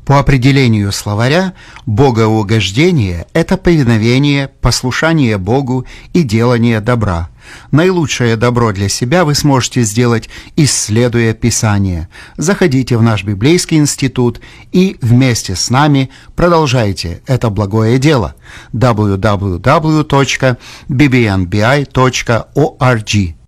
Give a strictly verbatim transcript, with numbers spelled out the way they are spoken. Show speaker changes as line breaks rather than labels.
По определению словаря, богоугождение – это повиновение, послушание Богу и делание добра. Наилучшее добро для себя вы сможете сделать, исследуя Писание. Заходите в наш библейский институт и вместе с нами продолжайте это благое дело. дабл ю дабл ю дабл ю точка би би эн би ай точка орг